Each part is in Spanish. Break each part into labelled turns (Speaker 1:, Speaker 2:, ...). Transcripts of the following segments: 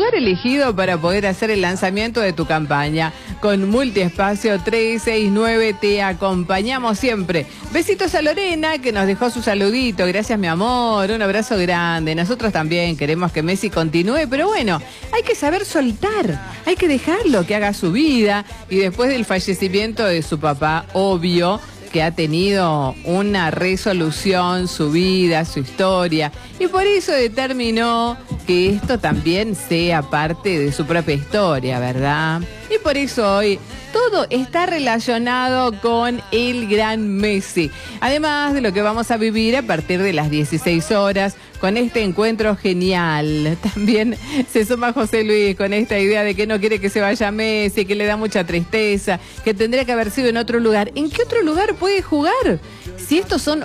Speaker 1: lugar elegido para poder hacer el lanzamiento de tu campaña. Con Multiespacio 369 te acompañamos siempre. Besitos a Lorena, que nos dejó su saludito. Gracias, mi amor. Un abrazo grande. Nosotros también queremos que Messi continúe, pero bueno, hay que saber soltar. Hay que dejarlo que haga su vida. Y después del fallecimiento de su papá, obvio que ha tenido una resolución, su vida, su historia, y por eso determinó que esto también sea parte de su propia historia, ¿verdad? Y por eso hoy todo está relacionado con el gran Messi. Además de lo que vamos a vivir a partir de las 16 horas con este encuentro genial. También se suma José Luis con esta idea de que no quiere que se vaya Messi, que le da mucha tristeza, que tendría que haber sido en otro lugar. ¿En qué otro lugar puede jugar? Si estos son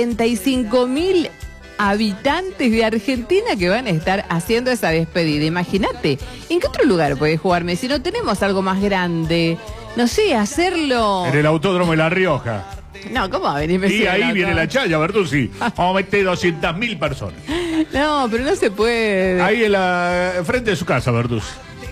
Speaker 1: 85.000 habitantes de Argentina que van a estar haciendo esa despedida. Imagínate, ¿en qué otro lugar puede jugar Messi? No tenemos algo más grande. No sé, hacerlo
Speaker 2: en el Autódromo de La Rioja.
Speaker 1: No, ¿cómo va a venir Messi?
Speaker 2: Y ahí viene la chaya, Bertuzzi. Vamos a meter 200.000 personas.
Speaker 1: No, pero no se puede.
Speaker 2: Ahí en la frente de su casa, Bertuzzi.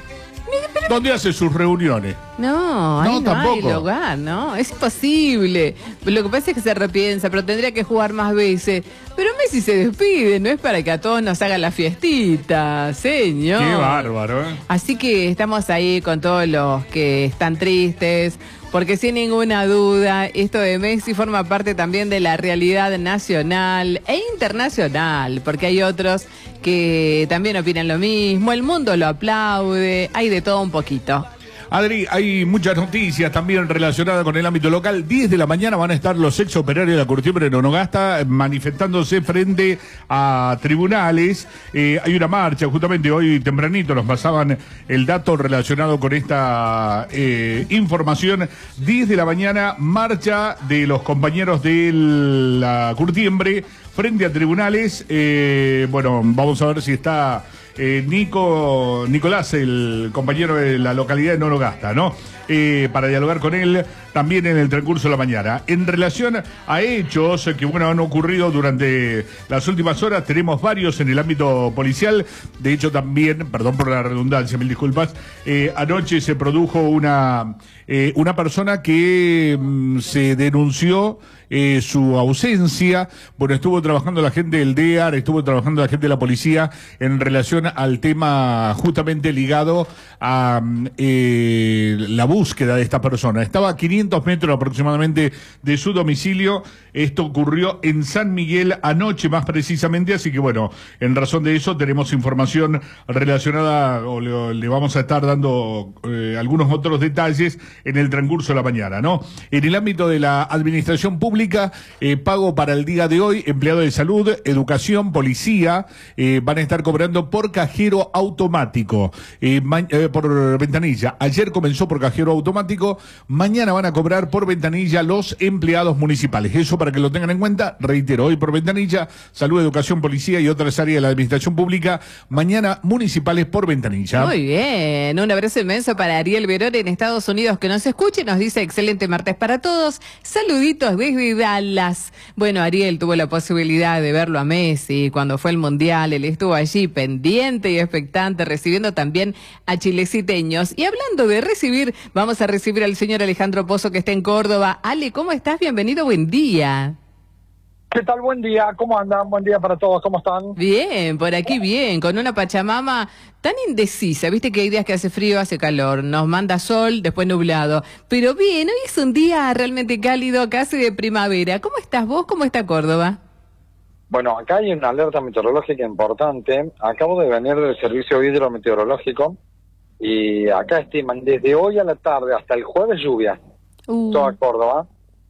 Speaker 2: ¿Dónde hace sus reuniones?
Speaker 1: No, ahí no
Speaker 2: tampoco
Speaker 1: hay lugar, ¿no? Es imposible. Lo que pasa es que se repiensa, pero tendría que jugar más veces. Pero Messi se despide, no es para que a todos nos hagan la fiestita, señor.
Speaker 2: Qué bárbaro, ¿eh?
Speaker 1: Así que estamos ahí con todos los que están tristes, porque sin ninguna duda esto de Messi forma parte también de la realidad nacional e internacional, porque hay otros que también opinan lo mismo, el mundo lo aplaude, hay de todo un poquito.
Speaker 2: Adri, hay muchas noticias también relacionadas con el ámbito local. 10 de la mañana van a estar los ex operarios de la Curtiembre en Onogasta manifestándose frente a tribunales. Hay una marcha, justamente hoy tempranito nos pasaban el dato relacionado con esta información. 10 de la mañana, marcha de los compañeros de la Curtiembre frente a tribunales. Bueno, vamos a ver si está Nicolás, el compañero de la localidad de Nonogasta, ¿no? Para dialogar con él también en el transcurso de la mañana. En relación a hechos que, bueno, han ocurrido durante las últimas horas, tenemos varios en el ámbito policial. De hecho, también, perdón por la redundancia, mil disculpas, anoche se produjo una persona que se denunció su ausencia. Bueno, estuvo trabajando la gente del DEAR, estuvo trabajando la gente de la policía en relación al tema justamente ligado a la búsqueda de esta persona. Estaba a 500 metros aproximadamente de su domicilio. Esto ocurrió en San Miguel anoche, más precisamente, así que bueno, en razón de eso tenemos información relacionada, o le vamos a estar dando algunos otros detalles en el transcurso de la mañana, ¿no? En el ámbito de la administración pública, pago para el día de hoy, empleado de salud, educación, policía, van a estar cobrando por cajero automático, por ventanilla. Ayer comenzó por cajero automático, mañana van a cobrar por ventanilla los empleados municipales. Eso para que lo tengan en cuenta, reitero, hoy por ventanilla, salud, educación, policía y otras áreas de la administración pública, mañana municipales por ventanilla.
Speaker 1: Muy bien, un abrazo inmenso para Ariel Verón en Estados Unidos que nos escuche, nos dice excelente martes para todos, saluditos desde Dallas. Bueno, Ariel tuvo la posibilidad de verlo a Messi cuando fue el Mundial, él estuvo allí pendiente y expectante, recibiendo también a chileciteños. Y hablando de recibir, vamos a recibir al señor Alejandro Pozo que está en Córdoba. Ale, ¿cómo estás? Bienvenido, buen día.
Speaker 3: ¿Qué tal? Buen día, ¿cómo andan? Buen día para todos, ¿cómo están?
Speaker 1: Bien, por aquí bien, con una Pachamama tan indecisa, viste que hay días que hace frío, hace calor, nos manda sol, después nublado, pero bien, hoy es un día realmente cálido, casi de primavera. ¿Cómo estás vos? ¿Cómo está Córdoba?
Speaker 3: Bueno, acá hay una alerta meteorológica importante, acabo de venir del servicio hidrometeorológico y acá estiman desde hoy a la tarde hasta el jueves lluvia, toda Córdoba.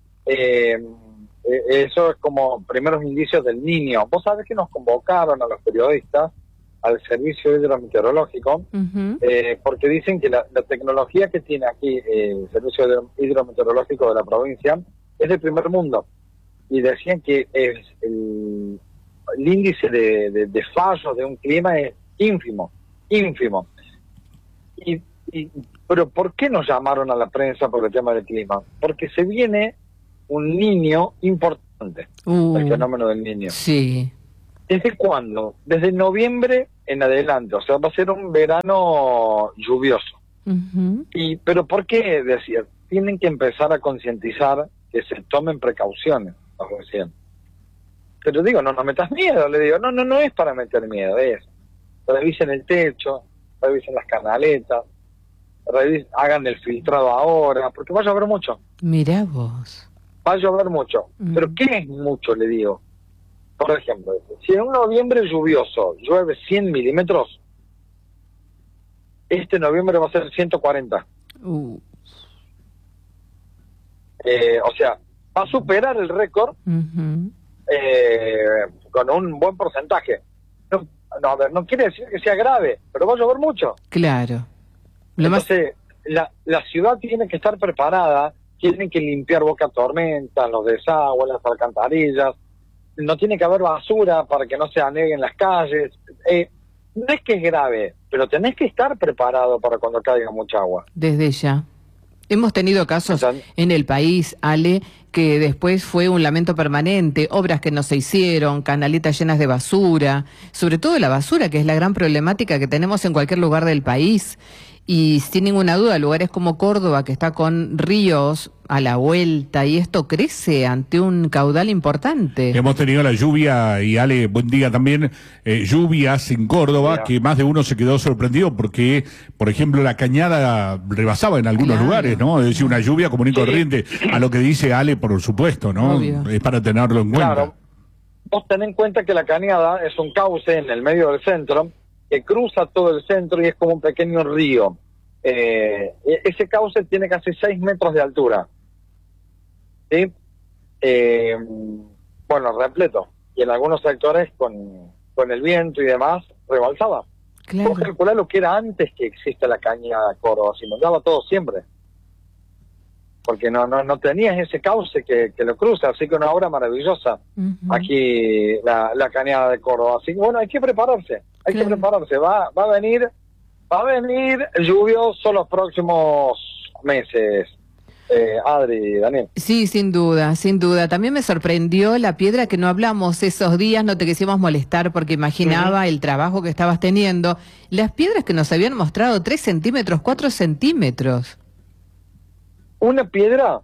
Speaker 3: Eso es como primeros indicios del Niño. Vos sabés que nos convocaron a los periodistas al servicio hidrometeorológico, porque dicen que la tecnología que tiene aquí el servicio hidrometeorológico de la provincia es del primer mundo. Y decían que el índice de fallos de un clima es ínfimo. Pero ¿por qué nos llamaron a la prensa por el tema del clima? Porque se viene un niño importante, el fenómeno del niño.
Speaker 1: Sí.
Speaker 3: ¿Desde cuándo? Desde noviembre en adelante, o sea, va a ser un verano lluvioso. Pero ¿por qué decir? Tienen que empezar a concientizar que se tomen precauciones, como decían. Pero digo, no metas miedo, le digo, no es para meter miedo, es. Revisen el techo, revisen las canaletas, hagan el filtrado ahora, porque va a llover mucho.
Speaker 1: Mirá vos.
Speaker 3: Va a llover mucho. ¿Pero qué es mucho, le digo? Por ejemplo, si en un noviembre lluvioso llueve 100 milímetros, este noviembre va a ser 140. O sea, va a superar el récord con un buen porcentaje. A ver, no quiere decir que sea grave, pero va a llover mucho.
Speaker 1: Claro.
Speaker 3: Entonces, la ciudad tiene que estar preparada, tienen que limpiar boca tormenta, los desagües, las alcantarillas, no tiene que haber basura para que no se aneguen las calles. No es que es grave, pero tenés que estar preparado para cuando caiga mucha agua.
Speaker 1: Desde ya. Hemos tenido casos en el país, Ale, que después fue un lamento permanente, obras que no se hicieron, canaletas llenas de basura, sobre todo la basura, que es la gran problemática que tenemos en cualquier lugar del país. Y sin ninguna duda, lugares como Córdoba, que está con ríos a la vuelta, y esto crece ante un caudal importante.
Speaker 2: Hemos tenido la lluvia, y Ale, buen día también, lluvias en Córdoba, que más de uno se quedó sorprendido porque, por ejemplo, la cañada rebasaba en algunos lugares, ¿no? Es decir, una lluvia común y corriente, a lo que dice Ale, por supuesto, ¿no?
Speaker 1: Obvio.
Speaker 2: Es para tenerlo en cuenta.
Speaker 3: Claro. Vos ten en cuenta que la cañada es un cauce en el medio del centro, que cruza todo el centro y es como un pequeño río. Ese cauce tiene casi 6 metros de altura. ¿Sí? Bueno, repleto. Y en algunos sectores con el viento y demás, rebalsaba.
Speaker 1: Claro.
Speaker 3: Vos calculá lo que era antes que exista la cañada Córdoba, se inundaba todo siempre. Porque no tenías ese cauce que lo cruza, así que una obra maravillosa. Aquí la cañada de Córdoba. Así que bueno, hay que prepararse, que prepararse. Va a venir lluvioso los próximos meses. Adri, Daniel.
Speaker 1: Sí, sin duda, sin duda. También me sorprendió la piedra que no hablamos esos días, no te quisimos molestar porque imaginaba el trabajo que estabas teniendo. Las piedras que nos habían mostrado 3 centímetros, 4 centímetros.
Speaker 3: Una piedra,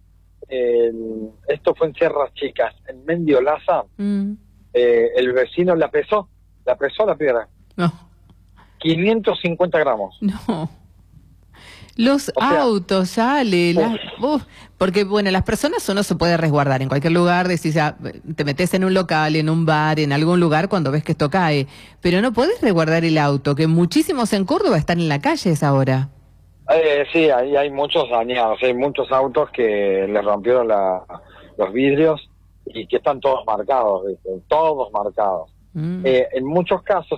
Speaker 3: esto fue en Sierras Chicas, en Mendiolaza, el vecino la pesó la piedra.
Speaker 1: No.
Speaker 3: 550 gramos.
Speaker 1: No. Los autos, sale, porque bueno, las personas uno se puede resguardar en cualquier lugar, decís, te metes en un local, en un bar, en algún lugar cuando ves que esto cae, pero no podés resguardar el auto, que muchísimos en Córdoba están en la calle a esa hora.
Speaker 3: Sí, ahí hay muchos dañados, hay muchos autos que les rompieron los vidrios y que están todos marcados, ¿viste? Todos marcados. En muchos casos,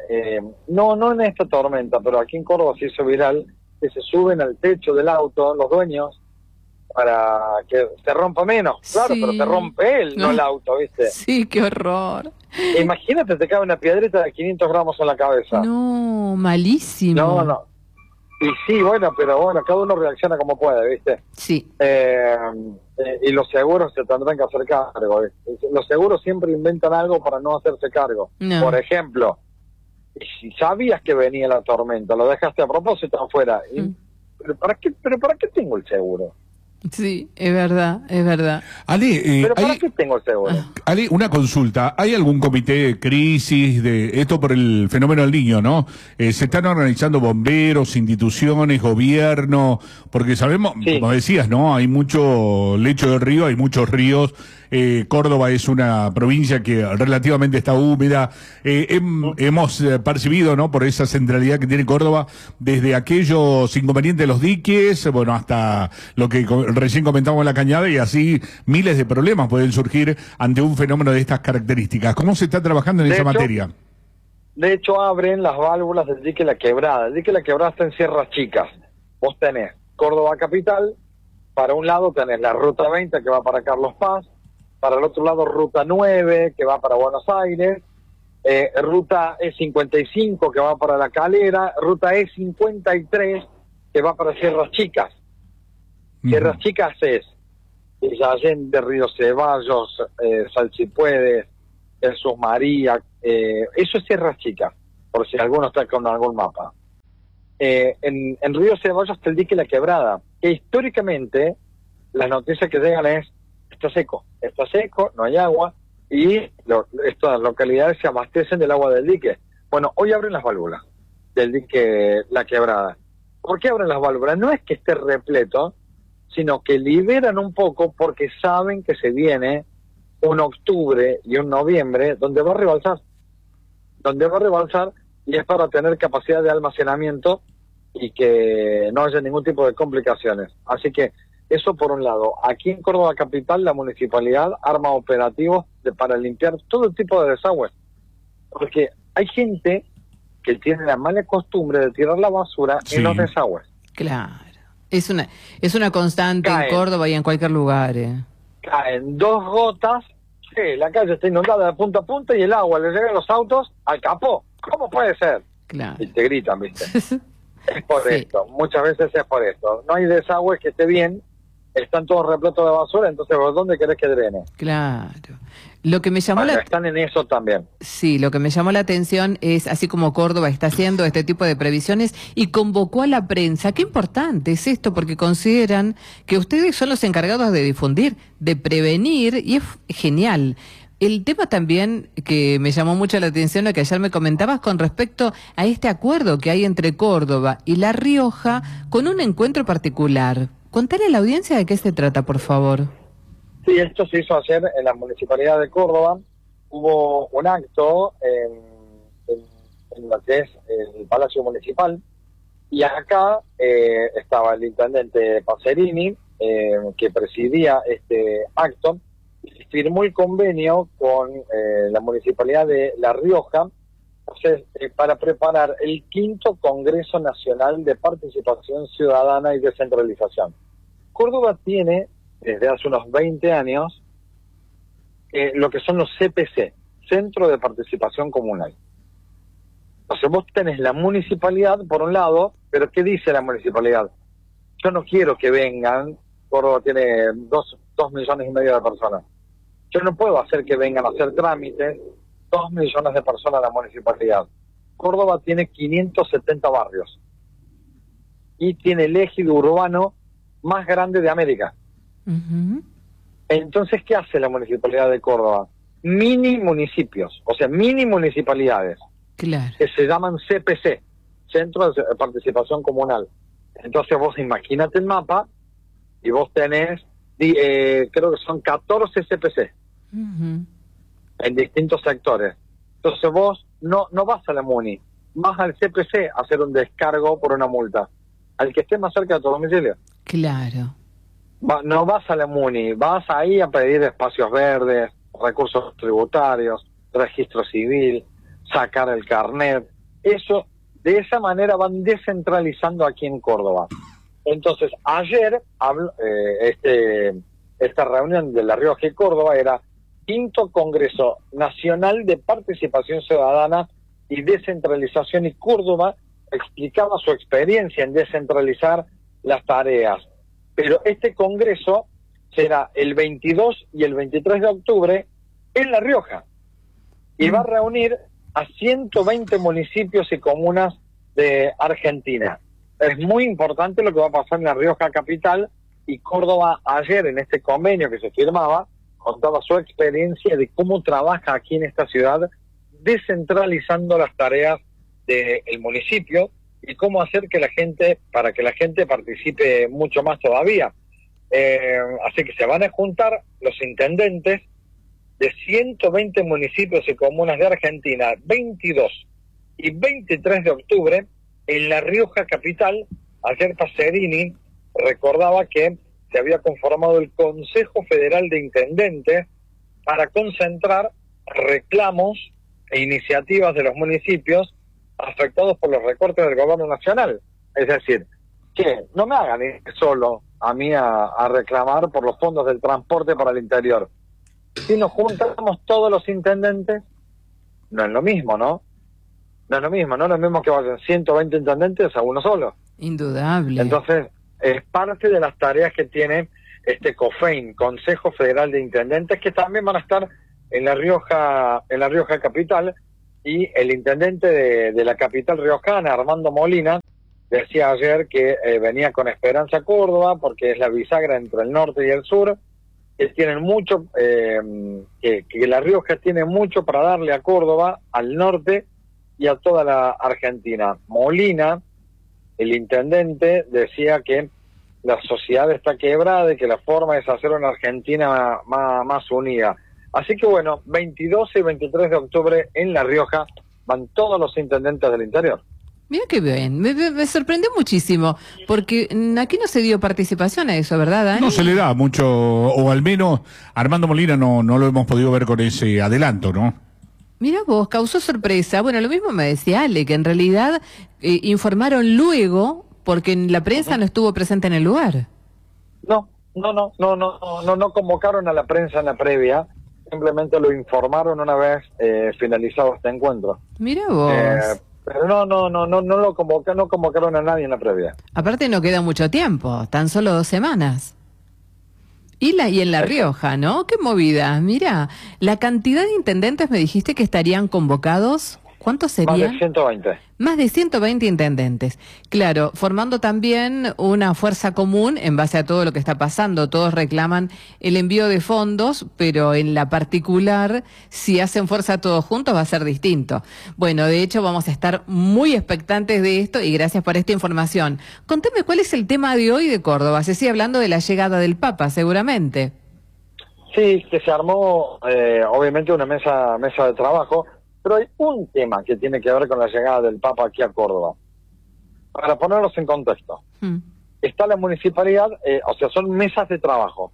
Speaker 3: no en esta tormenta, pero aquí en Córdoba se hizo viral que se suben al techo del auto los dueños para que se rompa menos. Claro, pero te rompe él, no el auto, ¿viste?
Speaker 1: Sí, qué horror.
Speaker 3: Imagínate, te cae una piedrita de 500 gramos en la cabeza.
Speaker 1: No, malísimo.
Speaker 3: No. Y sí, bueno, pero bueno, cada uno reacciona como puede, ¿viste?
Speaker 1: Sí.
Speaker 3: Y los seguros se tendrán que hacer cargo, ¿viste? Los seguros siempre inventan algo para no hacerse cargo.
Speaker 1: No.
Speaker 3: Por ejemplo, si sabías que venía la tormenta, lo dejaste a propósito afuera. ¿Pero para qué tengo el seguro?
Speaker 1: Sí, es verdad, es verdad.
Speaker 2: Ale,
Speaker 3: ¿Pero para qué tengo el seguro?
Speaker 2: Ale, una consulta. ¿Hay algún comité de crisis de esto por el fenómeno del Niño, no? Se están organizando bomberos, instituciones, gobierno, porque sabemos, como decías, ¿no? Hay mucho lecho de río, hay muchos ríos. Córdoba es una provincia que relativamente está húmeda. Hemos percibido, ¿no? Por esa centralidad que tiene Córdoba, desde aquellos inconvenientes de los diques, bueno, hasta lo que recién comentábamos en la cañada, y así miles de problemas pueden surgir ante un fenómeno de estas características. ¿Cómo se está trabajando en esa materia?
Speaker 3: De hecho, abren las válvulas del dique La Quebrada. El dique La Quebrada está en Sierras Chicas. Vos tenés Córdoba capital, para un lado tenés la ruta 20 que va para Carlos Paz, para el otro lado ruta 9 que va para Buenos Aires, ruta E55 que va para La Calera, ruta E53 que va para Sierras Chicas. Sierras Chicas es Allende, Río Ceballos, Salsipuedes, Jesús María, eso es Sierras Chicas. por si alguno está con algún mapa. En Río Ceballos está el dique La Quebrada, que históricamente las noticias que llegan es, está seco, no hay agua, y estas localidades se abastecen del agua del dique. Bueno, hoy abren las válvulas del dique La Quebrada. ¿Por qué abren las válvulas? No es que esté repleto, sino que liberan un poco porque saben que se viene un octubre y un noviembre donde va a rebalsar, y es para tener capacidad de almacenamiento y que no haya ningún tipo de complicaciones. Así que eso por un lado. Aquí en Córdoba Capital la municipalidad arma operativos para limpiar todo tipo de desagües, porque hay gente que tiene la mala costumbre de tirar la basura en los desagües.
Speaker 1: Claro. Es una constante en Córdoba y en cualquier lugar.
Speaker 3: Caen 2 gotas, sí, la calle está inundada de punta a punta y el agua le llega a los autos al capó. ¿Cómo puede ser?
Speaker 1: Claro.
Speaker 3: Y te gritan, ¿viste? Es por esto, muchas veces es por esto. No hay desagüe que esté bien, están todos repletos de basura, entonces ¿por dónde querés que drene?
Speaker 1: Claro. Lo que me llamó
Speaker 3: están en eso también.
Speaker 1: Sí, lo que me llamó la atención es, así como Córdoba está haciendo este tipo de previsiones y convocó a la prensa. Qué importante es esto, porque consideran que ustedes son los encargados de difundir, de prevenir, y es genial. El tema también que me llamó mucho la atención, lo que ayer me comentabas con respecto a este acuerdo que hay entre Córdoba y La Rioja con un encuentro particular. Contale a la audiencia de qué se trata, por favor.
Speaker 3: Sí, esto se hizo ayer en la Municipalidad de Córdoba. Hubo un acto en lo que es el Palacio Municipal, y acá estaba el intendente Pacerini, que presidía este acto, y firmó el convenio con la Municipalidad de La Rioja, para preparar el 5º Congreso Nacional de Participación Ciudadana y Descentralización. Córdoba tiene, desde hace unos 20 años, lo que son los CPC, Centro de Participación Comunal. Entonces vos tenés la municipalidad por un lado, pero ¿qué dice la municipalidad? Yo no quiero que vengan, Córdoba tiene 2,5 millones de personas. Yo no puedo hacer que vengan a hacer trámites 2 millones de personas a la municipalidad. Córdoba tiene 570 barrios y tiene el ejido urbano más grande de América. Entonces, ¿qué hace la Municipalidad de Córdoba? Mini municipios, o sea, mini municipalidades,
Speaker 1: claro,
Speaker 3: que se llaman CPC, Centro de Participación Comunal. Entonces vos imagínate el mapa y vos tenés, creo que son 14 CPC en distintos sectores. Entonces vos no vas a la Muni, vas al CPC a hacer un descargo por una multa, al que esté más cerca de tu domicilio.
Speaker 1: Claro.
Speaker 3: No vas a la Muni, vas ahí a pedir espacios verdes, recursos tributarios, registro civil, sacar el carnet. Eso, de esa manera van descentralizando aquí en Córdoba. Entonces, ayer, esta reunión de La Rioja y Córdoba era 5º Congreso Nacional de Participación Ciudadana y Descentralización, y Córdoba explicaba su experiencia en descentralizar las tareas. Pero este congreso será el 22 y el 23 de octubre en La Rioja, y va a reunir a 120 municipios y comunas de Argentina. Es muy importante lo que va a pasar en La Rioja capital, y Córdoba ayer en este convenio que se firmaba contaba su experiencia de cómo trabaja aquí en esta ciudad descentralizando las tareas del municipio y cómo hacer que para que la gente participe mucho más todavía. Así que se van a juntar los intendentes de 120 municipios y comunas de Argentina, 22 y 23 de octubre, en La Rioja capital. Ayer Pacerini recordaba que se había conformado el Consejo Federal de Intendentes para concentrar reclamos e iniciativas de los municipios afectados por los recortes del gobierno nacional. Es decir, que no me hagan ir solo a mí a reclamar por los fondos del transporte para el interior. Si nos juntamos todos los intendentes, no es lo mismo, ¿no? No es lo mismo que vayan 120 intendentes a uno solo.
Speaker 1: Indudable.
Speaker 3: Entonces, es parte de las tareas que tiene este COFEIN, Consejo Federal de Intendentes, que también van a estar en La Rioja capital, Y el intendente de la capital riojana, Armando Molina, decía ayer que venía con esperanza a Córdoba porque es la bisagra entre el norte y el sur, que tienen mucho, que La Rioja tiene mucho para darle a Córdoba, al norte y a toda la Argentina. Molina, el intendente, decía que la sociedad está quebrada y que la forma es hacer una Argentina más unida. Así que bueno, 22 y 23 de octubre en La Rioja van todos los intendentes del interior.
Speaker 1: Mira qué bien, me sorprendió muchísimo, porque aquí no se dio participación a eso, ¿verdad, Dani?
Speaker 2: No se le da mucho, o al menos Armando Molina no lo hemos podido ver con ese adelanto, ¿no?
Speaker 1: Mira vos, causó sorpresa. Bueno, lo mismo me decía Ale, que en realidad informaron luego, porque la prensa no estuvo presente en el lugar.
Speaker 3: No convocaron a la prensa en la previa, simplemente lo informaron una vez finalizado este encuentro.
Speaker 1: Mira vos.
Speaker 3: Pero no convocaron a nadie en la previa.
Speaker 1: Aparte no queda mucho tiempo, tan solo 2 semanas. Y en La Rioja, ¿no? Qué movida. Mira, la cantidad de intendentes me dijiste que estarían convocados. ¿Cuántos serían?
Speaker 3: Más de 120.
Speaker 1: Más de 120 intendentes. Claro, formando también una fuerza común en base a todo lo que está pasando. Todos reclaman el envío de fondos, pero en la particular, si hacen fuerza todos juntos, va a ser distinto. Bueno, de hecho, vamos a estar muy expectantes de esto y gracias por esta información. Contame cuál es el tema de hoy de Córdoba. Se sigue hablando de la llegada del Papa, seguramente.
Speaker 3: Sí, que se armó, obviamente, una mesa de trabajo. Pero hay un tema que tiene que ver con la llegada del Papa aquí a Córdoba. Para ponerlos en contexto, está la municipalidad, o sea, son mesas de trabajo.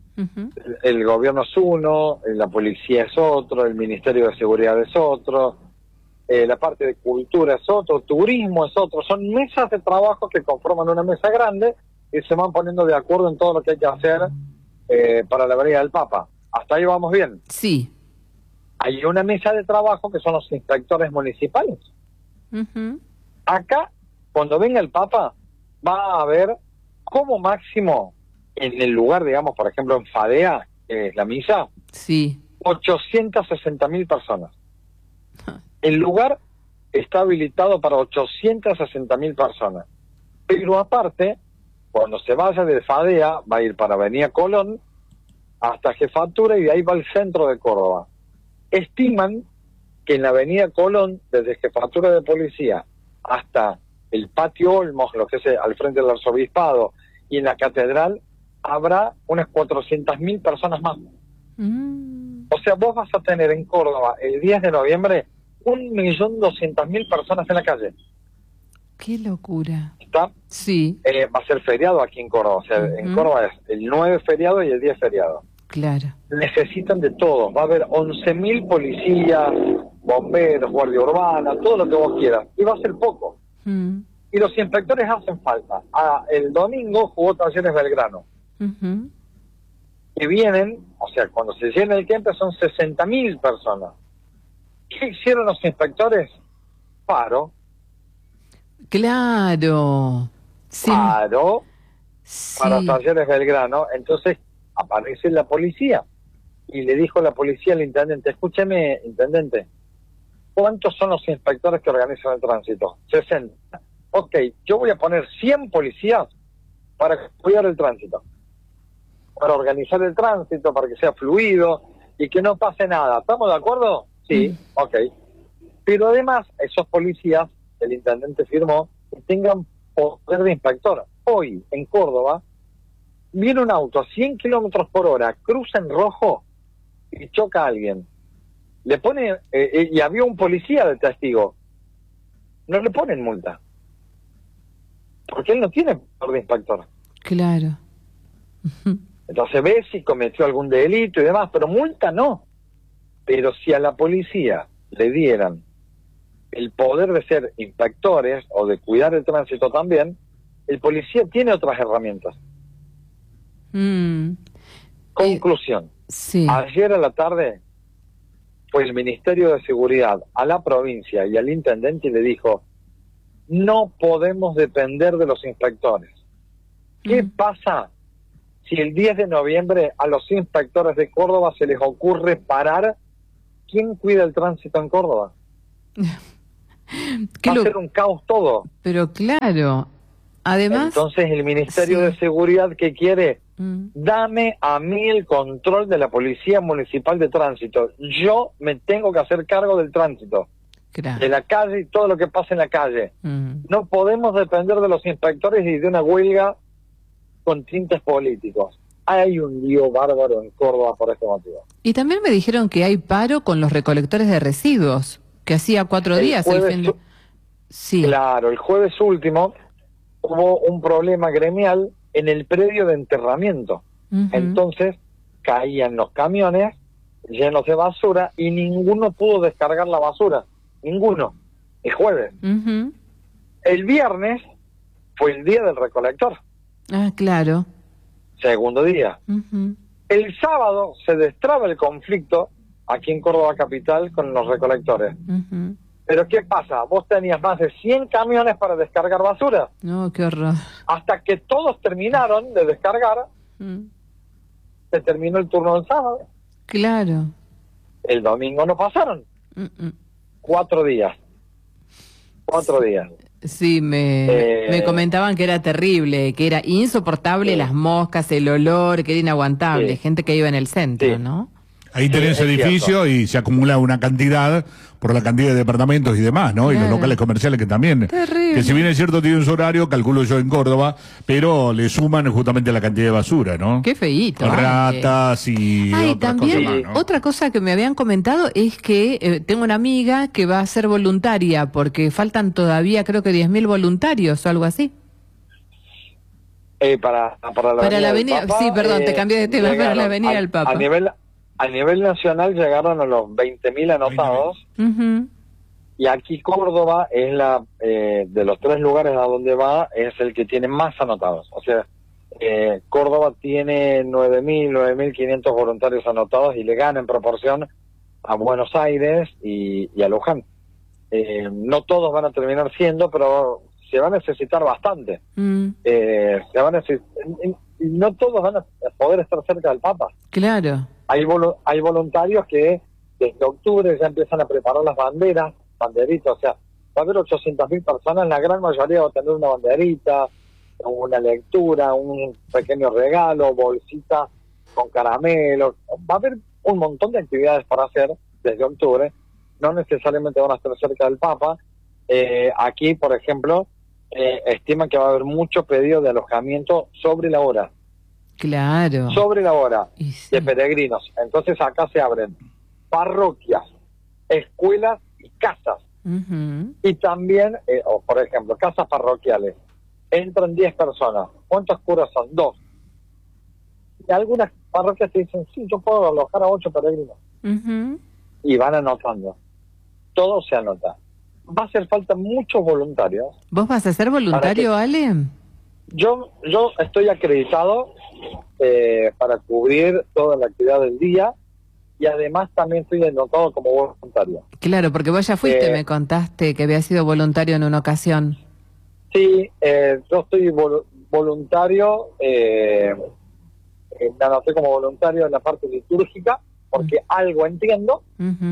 Speaker 3: El gobierno es uno, la policía es otro, el Ministerio de Seguridad es otro, la parte de cultura es otro, turismo es otro. Son mesas de trabajo que conforman una mesa grande y se van poniendo de acuerdo en todo lo que hay que hacer para la venida del Papa. ¿Hasta ahí vamos bien?
Speaker 1: Sí.
Speaker 3: Hay una mesa de trabajo que son los inspectores municipales. Acá, cuando venga el Papa, va a haber como máximo en el lugar, digamos, por ejemplo, en Fadea, que es la misa,
Speaker 1: sí,
Speaker 3: 860.000 personas. El lugar está habilitado para 860.000 personas. Pero aparte, cuando se vaya de Fadea, va a ir para Avenida Colón hasta Jefatura y de ahí va al centro de Córdoba. Estiman que en la Avenida Colón, desde Jefatura de Policía hasta el Patio Olmos, lo que es al frente del Arzobispado, y en la Catedral, habrá unas 400.000 personas más. O sea, vos vas a tener en Córdoba el 10 de noviembre 1.200.000 personas en la calle.
Speaker 1: ¡Qué locura!
Speaker 3: ¿Está?
Speaker 1: Sí.
Speaker 3: Va a ser feriado aquí en Córdoba. O sea, en Córdoba es el 9 feriado y el 10 feriado.
Speaker 1: Claro.
Speaker 3: Necesitan de todo. Va a haber 11.000 policías, bomberos, guardia urbana, todo lo que vos quieras. Y va a ser poco. Y los inspectores hacen falta. El domingo jugó Talleres Belgrano. Y vienen, o sea, cuando se llena el tiempo son 60.000 personas. ¿Qué hicieron los inspectores? Paro.
Speaker 1: Claro. Sí.
Speaker 3: Paro
Speaker 1: sí.
Speaker 3: para Talleres Belgrano. Entonces aparece la policía y le dijo la policía al intendente: escúcheme, intendente, ¿cuántos son los inspectores que organizan el tránsito? 60. Ok, yo voy a poner 100 policías para cuidar el tránsito, para organizar el tránsito, para que sea fluido y que no pase nada. ¿Estamos de acuerdo? Sí, ok. Pero además, esos policías, el intendente firmó, que tengan poder de inspector. Hoy, en Córdoba, viene un auto a 100 kilómetros por hora, cruza en rojo y choca a alguien. Le pone, y había un policía de testigo, no le ponen multa. Porque él no tiene poder de inspector.
Speaker 1: Claro.
Speaker 3: Entonces ve si cometió algún delito y demás, pero multa no. Pero si a la policía le dieran el poder de ser inspectores o de cuidar el tránsito también, el policía tiene otras herramientas. Conclusión.
Speaker 1: Sí.
Speaker 3: Ayer a la tarde fue el Ministerio de Seguridad a la provincia y al intendente y le dijo: no podemos depender de los inspectores. ¿Qué pasa si el 10 de noviembre a los inspectores de Córdoba se les ocurre parar? ¿Quién cuida el tránsito en Córdoba? Va a ser un caos todo.
Speaker 1: Pero claro, además...
Speaker 3: Entonces el Ministerio de Seguridad, ¿qué quiere? Dame a mí el control de la Policía Municipal de Tránsito. Yo me tengo que hacer cargo del tránsito, de la calle y todo lo que pasa en la calle. No podemos depender de los inspectores y de una huelga con tintes políticos. Hay un lío bárbaro en Córdoba por este motivo.
Speaker 1: Y también me dijeron que hay paro con los recolectores de residuos, que hacía 4 días el fin de... Sí.
Speaker 3: Claro, el jueves último hubo un problema gremial en el predio de enterramiento. Entonces caían los camiones llenos de basura y ninguno pudo descargar la basura. Ninguno. El jueves. El viernes fue el día del recolector.
Speaker 1: Ah, claro.
Speaker 3: Segundo día. El sábado se destraba el conflicto aquí en Córdoba Capital con los recolectores. Pero ¿qué pasa? Vos tenías más de 100 camiones para descargar basura.
Speaker 1: No, qué horror.
Speaker 3: Hasta que todos terminaron de descargar, se terminó el turno del sábado.
Speaker 1: Claro.
Speaker 3: El domingo no pasaron. 4 días. 4 días.
Speaker 1: Sí, me comentaban que era terrible, que era insoportable las moscas, el olor, que era inaguantable. Gente que iba en el centro, ¿no?
Speaker 2: Ahí tenés edificio y se acumula una cantidad por la cantidad de departamentos y demás, ¿no? Claro. Y los locales comerciales que también. Terrible. Que si bien es cierto tienen su horario, calculo yo en Córdoba, pero le suman justamente la cantidad de basura, ¿no?
Speaker 1: Qué feíto.
Speaker 2: Ratas y otras
Speaker 1: también
Speaker 2: cosas más, ¿no?
Speaker 1: Otra cosa que me habían comentado es que tengo una amiga que va a ser voluntaria porque faltan todavía creo que 10.000 voluntarios o algo así.
Speaker 3: Para la
Speaker 1: avenida, sí, perdón, te cambié de tema, para la Avenida del Papa.
Speaker 3: A nivel nacional llegaron a los 20.000 anotados. Y aquí Córdoba es de los 3 lugares a donde va, es el que tiene más anotados. O sea, Córdoba tiene 9.500 voluntarios anotados y le gana en proporción a Buenos Aires y a Luján. No todos van a terminar siendo, pero se va a necesitar bastante. Se van a y no todos van a poder estar cerca del Papa.
Speaker 1: Claro.
Speaker 3: Hay voluntarios que desde octubre ya empiezan a preparar las banderitas, o sea, va a haber 800.000 personas, la gran mayoría va a tener una banderita, una lectura, un pequeño regalo, bolsita con caramelos, va a haber un montón de actividades para hacer desde octubre, no necesariamente van a estar cerca del Papa. Aquí, por ejemplo, estiman que va a haber mucho pedido de alojamiento sobre la hora.
Speaker 1: Claro.
Speaker 3: Sobre la hora de peregrinos. Entonces acá se abren parroquias, escuelas y casas. Y también, por ejemplo, casas parroquiales. Entran 10 personas. ¿Cuántos curas son? 2. Y algunas parroquias te dicen, sí, yo puedo alojar a 8 peregrinos. Y van anotando. Todo se anota. Va a hacer falta muchos voluntarios.
Speaker 1: ¿Vos vas a ser voluntario, Ale?
Speaker 3: Yo estoy acreditado para cubrir toda la actividad del día y además también estoy anotado como voluntario.
Speaker 1: Claro, porque vos ya fuiste, me contaste que había sido voluntario en una ocasión.
Speaker 3: Sí, yo estoy voluntario, me anoté como voluntario en la parte litúrgica porque algo entiendo.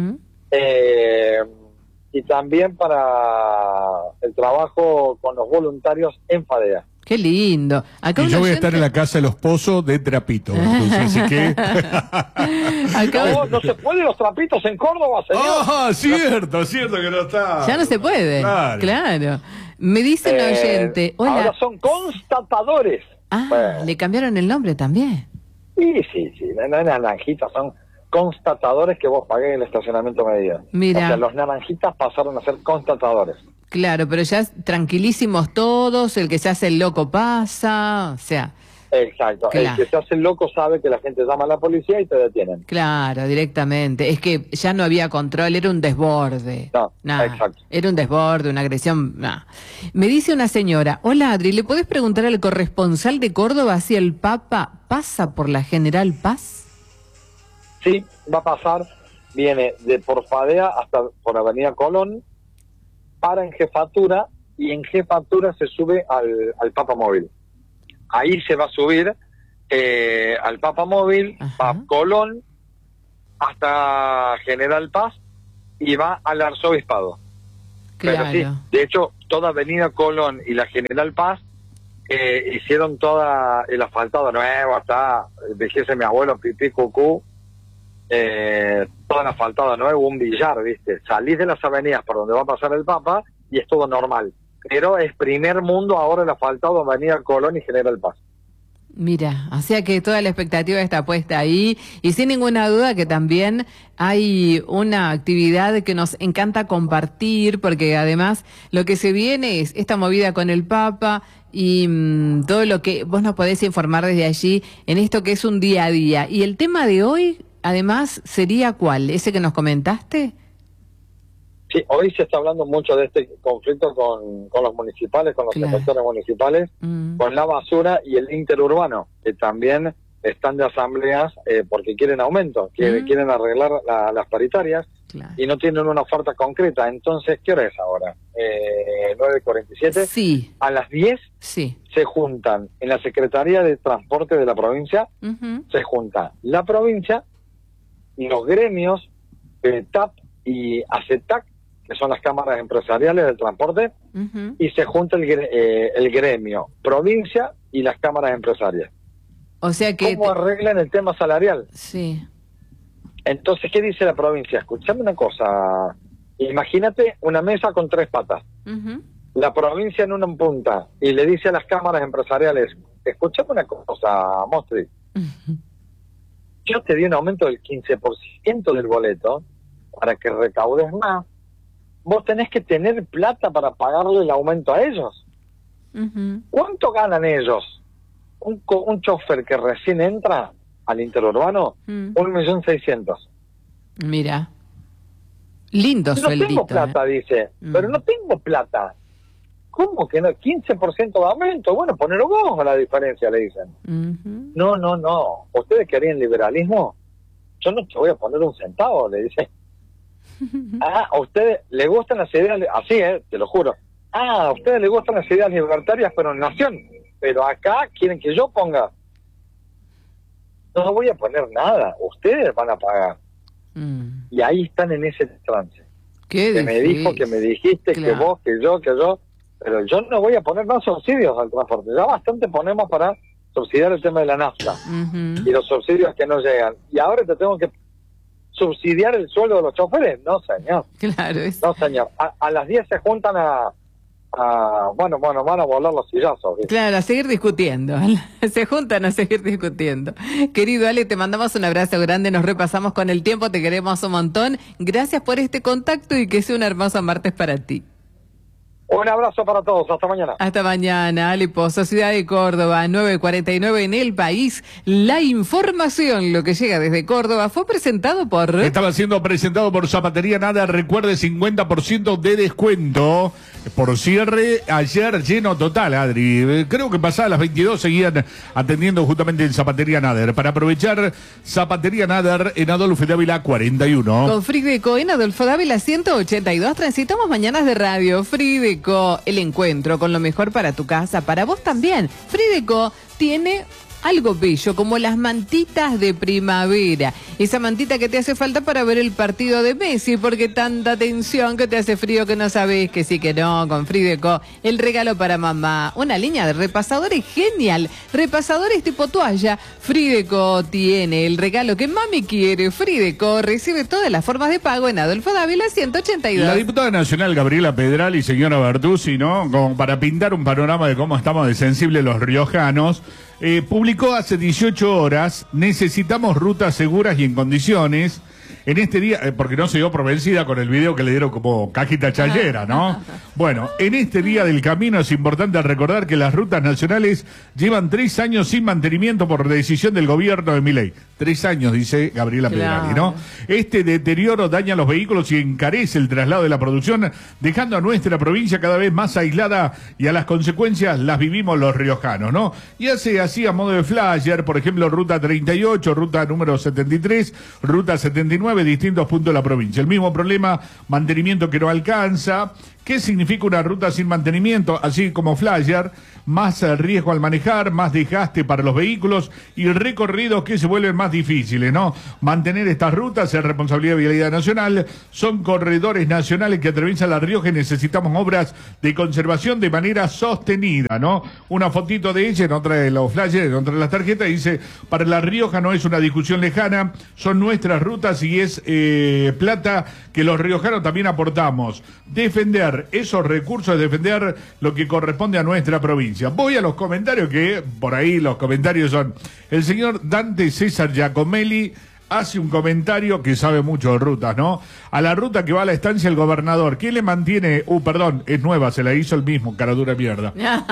Speaker 3: Y también para el trabajo con los voluntarios en FADEA.
Speaker 1: Qué lindo.
Speaker 2: Acá y yo voy a estar en la casa de los pozos de trapito. Entonces, así que...
Speaker 3: no se pueden los trapitos en Córdoba, señor.
Speaker 2: Ah, cierto que no está.
Speaker 1: Ya no se puede. Claro. Me dice un oyente. Hola.
Speaker 3: Ahora son constatadores.
Speaker 1: Bueno. Le cambiaron el nombre también.
Speaker 3: Sí. No es naranjitas, son constatadores que vos pagué en el estacionamiento medida.
Speaker 1: Mira.
Speaker 3: O sea, los naranjitas pasaron a ser constatadores.
Speaker 1: Claro, pero ya tranquilísimos todos, el que se hace el loco pasa, o sea...
Speaker 3: Exacto, claro. El que se hace el loco sabe que la gente llama a la policía y te detienen.
Speaker 1: Claro, directamente, es que ya no había control, era un desborde.
Speaker 3: Exacto.
Speaker 1: Era un desborde, una agresión, Me dice una señora, hola Adri, ¿le podés preguntar al corresponsal de Córdoba si el Papa pasa por la General Paz?
Speaker 3: Sí, va a pasar, viene de por FADEA hasta por Avenida Colón, para en Jefatura y en Jefatura se sube al Papa Móvil. Ahí se va a subir al Papa Móvil, va a Colón hasta General Paz y va al Arzobispado. Pero sí, de hecho, toda Avenida Colón y la General Paz hicieron toda el asfaltado nuevo, hasta, dijese mi abuelo, pipí, cucú, todo el asfaltado nuevo, un billar, ¿viste? Salís de las avenidas por donde va a pasar el Papa y es todo normal. Pero es primer mundo ahora el asfaltado Avenida Colón y General Paz.
Speaker 1: Mira, o sea que toda la expectativa está puesta ahí y sin ninguna duda que también hay una actividad que nos encanta compartir porque además lo que se viene es esta movida con el Papa y todo lo que vos nos podés informar desde allí en esto que es un día a día. Y el tema de hoy además sería ¿cuál? ¿Ese que nos comentaste?
Speaker 3: Sí, hoy se está hablando mucho de este conflicto con los municipales, con los sectores municipales, con la basura y el interurbano, que también están de asambleas porque quieren aumento, quieren arreglar las paritarias y no tienen una oferta concreta. Entonces, ¿qué hora es ahora? 9:47.
Speaker 1: Sí.
Speaker 3: A las 10
Speaker 1: sí.
Speaker 3: Se juntan en la Secretaría de Transporte de la provincia, se junta la provincia, los gremios, TAP y ACETAC, que son las cámaras empresariales del transporte, y se junta el gremio, provincia y las cámaras empresariales.
Speaker 1: O sea que...
Speaker 3: ¿Cómo arreglan el tema salarial?
Speaker 1: Sí.
Speaker 3: Entonces, ¿qué dice la provincia? Escuchame una cosa, imagínate una mesa con 3 patas, la provincia en una punta, y le dice a las cámaras empresariales, escuchame una cosa, Mostri, yo te di un aumento del 15% del boleto para que recaudes más. Vos tenés que tener plata para pagarle el aumento a ellos. ¿Cuánto ganan ellos? Un chofer que recién entra al interurbano, 1.600.000.
Speaker 1: Mira, lindo sueldito.
Speaker 3: No tengo plata, dice, pero no tengo plata. ¿Cómo que no? 15% de aumento. Bueno, ponelo vos a la diferencia, le dicen. No. ¿Ustedes querían liberalismo? Yo no te voy a poner un centavo, le dicen. A ustedes les gustan las ideas, así te lo juro. A ustedes les gustan las ideas libertarias, pero en nación. Pero acá quieren que yo ponga. No voy a poner nada, ustedes van a pagar. Y ahí están en ese trance.
Speaker 1: Que
Speaker 3: me dijo, que me dijiste, que vos, que yo. Pero yo no voy a poner más subsidios al transporte. Ya bastante ponemos para subsidiar el tema de la nafta y los subsidios que no llegan. Y ahora te tengo que subsidiar el sueldo de los choferes. No, señor.
Speaker 1: Claro.
Speaker 3: No, señor. A las 10 se juntan bueno, van a volar los sillazos, ¿viste?
Speaker 1: Claro, a seguir discutiendo. Se juntan a seguir discutiendo. Querido Ale, te mandamos un abrazo grande. Nos repasamos con el tiempo. Te queremos un montón. Gracias por este contacto y que sea un hermoso martes para ti.
Speaker 3: Un abrazo para todos, hasta mañana.
Speaker 1: Hasta mañana, Ale Pozo, Ciudad de Córdoba, 9:49 en El País. La información, lo que llega desde Córdoba, fue presentado por...
Speaker 2: Estaba siendo presentado por Zapatería Nada. Recuerde, 50% de descuento por cierre. Ayer lleno total, Adri. Creo que pasadas las 22 seguían atendiendo justamente en Zapatería Nader. Para aprovechar, Zapatería Nader en Adolfo Dávila 41.
Speaker 1: Con Frideco en Adolfo Dávila 182. Transitamos mañanas de radio. Frideco, el encuentro con lo mejor para tu casa, para vos también. Frideco tiene algo bello, como las mantitas de primavera. Esa mantita que te hace falta para ver el partido de Messi, porque tanta tensión que te hace frío que no sabes que sí que no. Con Frideco, el regalo para mamá. Una línea de repasadores genial. Repasadores tipo toalla. Frideco tiene el regalo que mami quiere. Frideco recibe todas las formas de pago en Adolfo Dávila 182.
Speaker 2: La diputada nacional Gabriela Pedral y señora Bertuzzi, ¿no? Como para pintar un panorama de cómo estamos de sensibles los riojanos, publicó hace 18 horas: necesitamos rutas seguras y en condiciones. En este día, porque no se dio por vencida con el video que le dieron como cajita chayera, ¿no? Bueno, en este día del camino es importante recordar que las rutas nacionales llevan 3 años sin mantenimiento por decisión del gobierno de Milei. 3 años, dice Gabriela Pedrali, ¿no? Este deterioro daña los vehículos y encarece el traslado de la producción, dejando a nuestra provincia cada vez más aislada, y a las consecuencias las vivimos los riojanos, ¿no? Y hace así a modo de flyer, por ejemplo, ruta 38, ruta número 73, ruta 79, distintos puntos de la provincia. El mismo problema, mantenimiento que no alcanza, ¿Qué significa una ruta sin mantenimiento? Así como flyer, más riesgo al manejar, más desgaste para los vehículos y recorridos que se vuelven más difíciles, ¿no? Mantener estas rutas es responsabilidad de Vialidad Nacional, son corredores nacionales que atraviesan La Rioja y necesitamos obras de conservación de manera sostenida, ¿no? Una fotito de ella en otra de los flyers, en otra de las tarjetas, dice, para La Rioja no es una discusión lejana, son nuestras rutas y es plata que los riojanos también aportamos. Defender esos recursos es defender lo que corresponde a nuestra provincia. Voy a los comentarios, que por ahí los comentarios son... El señor Dante César Giacomelli hace un comentario que sabe mucho de rutas, ¿no? A la ruta que va a la estancia el gobernador, ¿quién le mantiene? Perdón, es nueva, se la hizo el mismo, caradura mierda.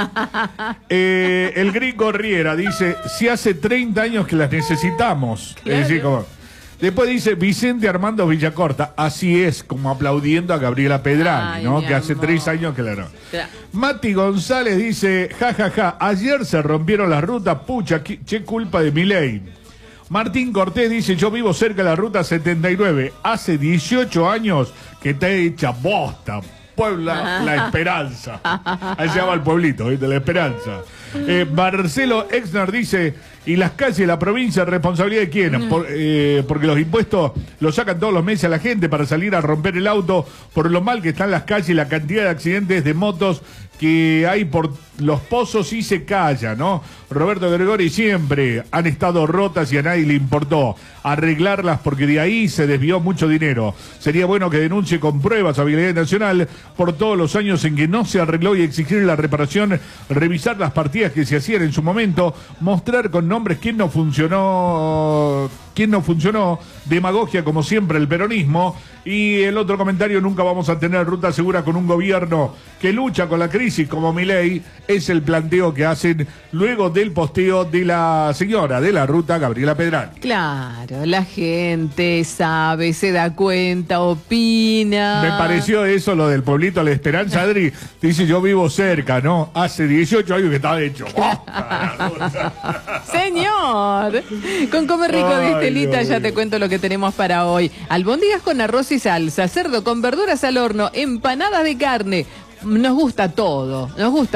Speaker 2: El gringo Riera dice, si hace 30 años que las necesitamos.
Speaker 1: Claro.
Speaker 2: Es decir, como... Después dice Vicente Armando Villacorta, así es, como aplaudiendo a Gabriela Pedrani, ¿no? Que hace 3 años que la no.
Speaker 1: Claro.
Speaker 2: Mati González dice, jajaja, ayer se rompieron las rutas, pucha, che culpa de Milei. Martín Cortés dice, yo vivo cerca de la ruta 79, hace 18 años que está hecha bosta. Puebla, La Esperanza. Ahí se llama el pueblito, ¿viste? La Esperanza. Marcelo Exner dice, y las calles de la provincia, ¿responsabilidad de quién? Porque los impuestos los sacan todos los meses a la gente para salir a romper el auto por lo mal que están las calles y la cantidad de accidentes de motos que hay por los pozos y se calla, ¿no? Roberto Gregori, siempre han estado rotas y a nadie le importó arreglarlas porque de ahí se desvió mucho dinero. Sería bueno que denuncie con pruebas a Vialidad Nacional por todos los años en que no se arregló y exigir la reparación, revisar las partidas que se hacían en su momento, mostrar con nombres quién no funcionó, demagogia como siempre el peronismo. Y el otro comentario, nunca vamos a tener ruta segura con un gobierno que lucha con la crisis como Milei, es el planteo que hacen luego del posteo de la señora de la ruta, Gabriela Pedrani.
Speaker 1: Claro, la gente sabe, se da cuenta, opina.
Speaker 2: Me pareció eso, lo del pueblito La Esperanza, Adri, dice yo vivo cerca, ¿no? Hace 18 años que estaba hecho.
Speaker 1: Señor, con Comer Rico de Estelita ya te cuento lo que tenemos para hoy. Albóndigas con arroz y salsa, cerdo con verduras al horno, empanadas de carne. Nos gusta todo,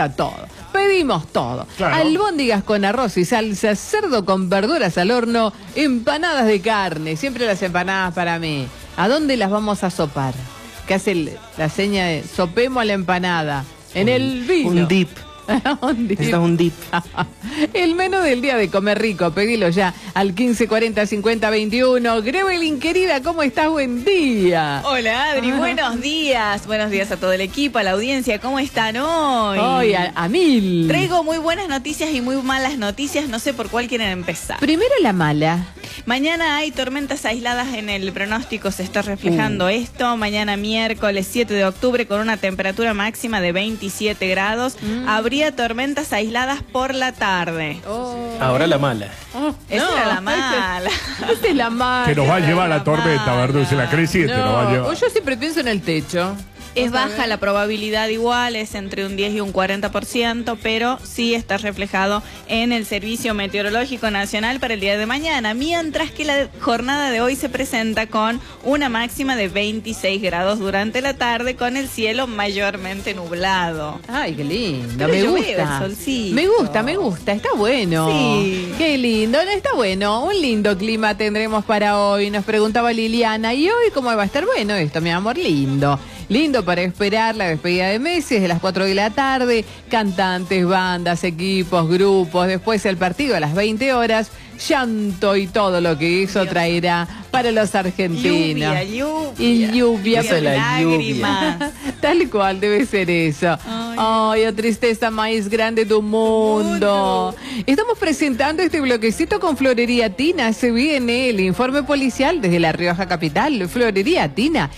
Speaker 1: pedimos todo.
Speaker 2: Claro.
Speaker 1: Albóndigas con arroz y salsa, cerdo con verduras al horno, empanadas de carne. Siempre las empanadas para mí. ¿A dónde las vamos a sopar? ¿Qué hace la seña de sopemos a la empanada? En el vino.
Speaker 4: Un dip.
Speaker 1: Necesitas
Speaker 4: un dip.
Speaker 1: El menú del día de Comer Rico, pedilo ya al 1540 50 21. Grewelin, querida, ¿cómo estás? Buen día.
Speaker 5: Hola Adri, buenos días. Buenos días a todo el equipo, a la audiencia. ¿Cómo están hoy?
Speaker 1: Hoy a mil.
Speaker 5: Traigo muy buenas noticias y muy malas noticias. No sé por cuál quieren empezar.
Speaker 1: Primero la mala.
Speaker 5: Mañana hay tormentas aisladas en el pronóstico, se está reflejando esto. Mañana miércoles 7 de octubre con una temperatura máxima de 27 grados. Habría tormentas aisladas por la tarde.
Speaker 4: Ahora la mala.
Speaker 5: Esa era la mala.
Speaker 1: Esa es la mala.
Speaker 2: Que nos va a llevar la tormenta, ¿verdad? Se la creciente nos va a llevar.
Speaker 1: Yo siempre pienso en el techo.
Speaker 5: Es baja la probabilidad igual, es entre un 10 y un 40%, pero sí está reflejado en el Servicio Meteorológico Nacional para el día de mañana, mientras que la jornada de hoy se presenta con una máxima de 26 grados durante la tarde, con el cielo mayormente nublado.
Speaker 1: Ay, qué lindo,
Speaker 5: Pero
Speaker 1: me
Speaker 5: yo
Speaker 1: gusta.
Speaker 5: veo el solcito.
Speaker 1: Me gusta, está bueno.
Speaker 5: Sí.
Speaker 1: Qué lindo, está bueno. Un lindo clima tendremos para hoy. Nos preguntaba Liliana, ¿y hoy cómo va a estar bueno esto, mi amor? Lindo. Lindo para esperar la despedida de Messi desde las 4 de la tarde, cantantes, bandas, equipos, grupos, después el partido a las 20 horas, llanto y todo lo que eso traerá para los argentinos. Lluvia.
Speaker 4: Esa es la
Speaker 5: lágrimas.
Speaker 1: Tal cual debe ser eso. Ay, la tristeza más grande del mundo. Estamos presentando este bloquecito con Florería Tina. Se viene el informe policial desde La Rioja Capital. Florería Tina,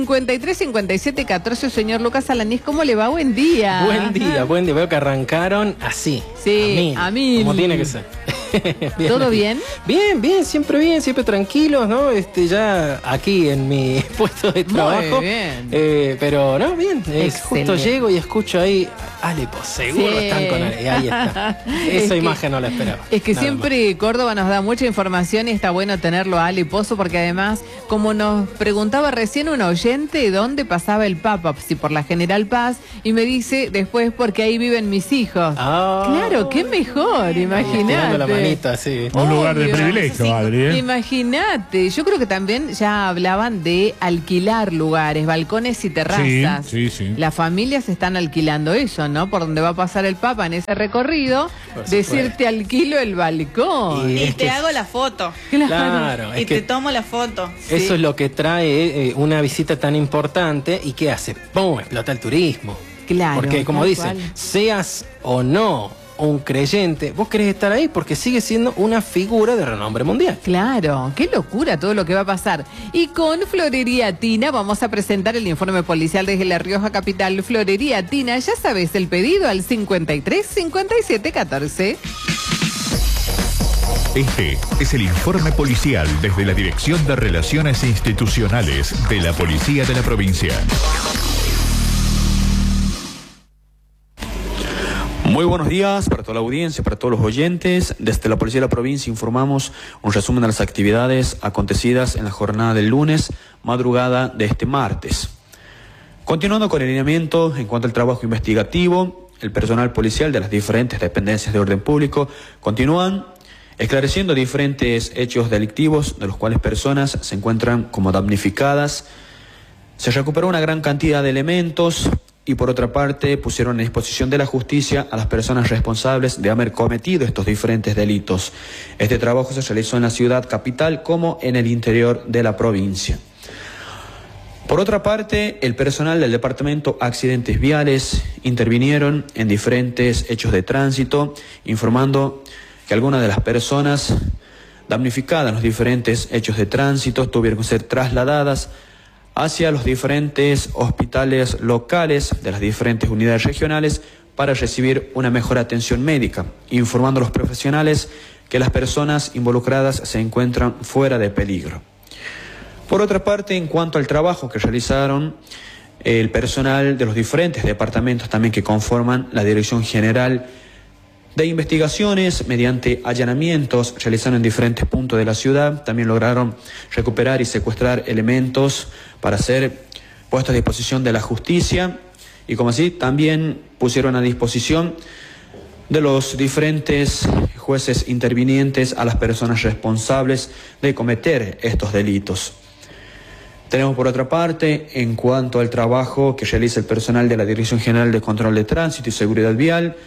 Speaker 1: 535714. Señor Lucas Alanís, ¿cómo le va? Buen día.
Speaker 4: Buen día. Veo que arrancaron así.
Speaker 1: Sí, a mí.
Speaker 4: Como tiene que ser. Bien,
Speaker 1: ¿Todo bien?
Speaker 4: Bien, siempre tranquilos, ¿no? Ya aquí en mi puesto de trabajo.
Speaker 1: Muy bien.
Speaker 4: Pero no, bien. Justo llego y escucho ahí, Alepo, seguro
Speaker 1: Sí.
Speaker 4: están con Ale. Ahí está. Esa imagen no la esperaba.
Speaker 1: Es que
Speaker 4: Nada
Speaker 1: siempre
Speaker 4: más.
Speaker 1: Córdoba nos da mucha información y está bueno tenerlo a Ale Pozo, porque además, como nos preguntaba recién un oyente dónde pasaba el Papa, si por la General Paz, y me dice después porque ahí viven mis hijos. Claro, qué mejor,
Speaker 4: Tirando la
Speaker 1: imagínate.
Speaker 4: manita, sí.
Speaker 2: Un lugar de
Speaker 1: Obvio.
Speaker 2: privilegio, Adri, ¿eh?
Speaker 1: Imagínate, yo creo que también ya hablaban de alquilar lugares, balcones y terrazas.
Speaker 2: Sí.
Speaker 1: Las familias están alquilando eso, ¿no? Por donde va a pasar el Papa en ese recorrido,
Speaker 4: Por
Speaker 1: decir
Speaker 4: supuesto.
Speaker 1: te alquilo el balcón.
Speaker 5: Y
Speaker 4: Es
Speaker 5: te
Speaker 4: que-
Speaker 5: hago la foto.
Speaker 4: Claro,
Speaker 5: Y
Speaker 4: es
Speaker 5: te
Speaker 4: que
Speaker 5: tomo la foto.
Speaker 4: eso es lo que trae una visita tan importante. ¿Y qué hace? ¡Pum! Explota el turismo.
Speaker 1: Claro,
Speaker 4: Porque como
Speaker 1: tal
Speaker 4: dicen,
Speaker 1: cual.
Speaker 4: seas o no un creyente, vos querés estar ahí porque sigue siendo una figura de renombre mundial.
Speaker 1: Claro, qué locura todo lo que va a pasar. Y con Florería Tina vamos a presentar el informe policial desde La Rioja Capital. Florería Tina, ya sabes, el pedido al 53 57 14.
Speaker 6: Este es el informe policial desde la Dirección de Relaciones Institucionales de la Policía de la Provincia.
Speaker 7: Muy buenos días para toda la audiencia, para todos los oyentes. Desde la Policía de la Provincia informamos un resumen de las actividades acontecidas en la jornada del lunes, madrugada de este martes. Continuando con el lineamiento en cuanto al trabajo investigativo, el personal policial de las diferentes dependencias de orden público continúan esclareciendo diferentes hechos delictivos de los cuales personas se encuentran como damnificadas. Se recuperó una gran cantidad de elementos y por otra parte pusieron a disposición de la justicia a las personas responsables de haber cometido estos diferentes delitos. Este trabajo se realizó en la ciudad capital como en el interior de la provincia. Por otra parte, el personal del Departamento Accidentes Viales intervinieron en diferentes hechos de tránsito, informando que algunas de las personas damnificadas en los diferentes hechos de tránsito tuvieron que ser trasladadas hacia los diferentes hospitales locales de las diferentes unidades regionales para recibir una mejor atención médica, informando a los profesionales que las personas involucradas se encuentran fuera de peligro. Por otra parte, en cuanto al trabajo que realizaron el personal de los diferentes departamentos también que conforman la Dirección General de Investigaciones, mediante allanamientos realizaron en diferentes puntos de la ciudad, también lograron recuperar y secuestrar elementos para ser puestos a disposición de la justicia y como así también pusieron a disposición de los diferentes jueces intervinientes a las personas responsables de cometer estos delitos. Tenemos por otra parte, en cuanto al trabajo que realiza el personal de la Dirección General de Control de Tránsito y Seguridad Vial,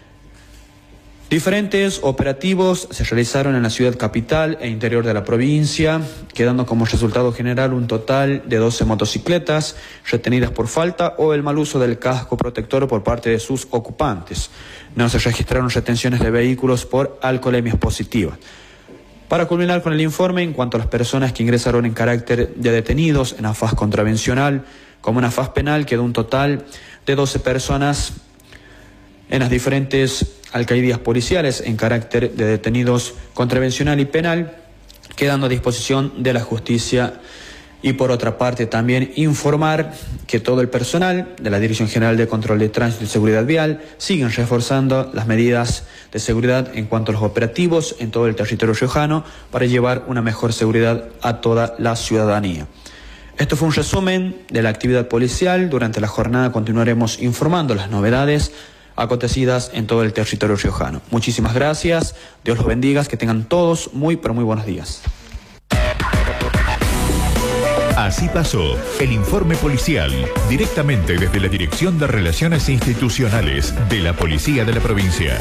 Speaker 7: diferentes operativos se realizaron en la ciudad capital e interior de la provincia, quedando como resultado general un total de 12 motocicletas retenidas por falta o el mal uso del casco protector por parte de sus ocupantes. No se registraron retenciones de vehículos por alcoholemias positivas. Para culminar con el informe, en cuanto a las personas que ingresaron en carácter de detenidos en la faz contravencional como en la faz penal, quedó un total de 12 personas en las diferentes alcaldías policiales en carácter de detenidos contravencional y penal, quedando a disposición de la justicia. Y por otra parte también informar que todo el personal de la Dirección General de Control de Tránsito y Seguridad Vial siguen reforzando las medidas de seguridad en cuanto a los operativos en todo el territorio riojano para llevar una mejor seguridad a toda la ciudadanía. Esto fue un resumen de la actividad policial. Durante la jornada continuaremos informando las novedades acontecidas en todo el territorio riojano. Muchísimas gracias, Dios los bendiga, que tengan todos muy pero muy buenos días.
Speaker 6: Así pasó el informe policial directamente desde la Dirección de Relaciones Institucionales de la Policía de la Provincia.